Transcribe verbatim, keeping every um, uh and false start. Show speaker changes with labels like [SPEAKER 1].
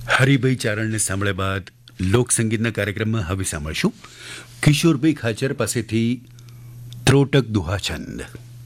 [SPEAKER 1] હરિભાઈ ચારણને સાંભળ્યા બાદ લોકસંગીતના કાર્યક્રમમાં હવે સાંભળશું કિશોરભાઈ ખાચર પાસેથી ત્રોટક દુહા છંદ.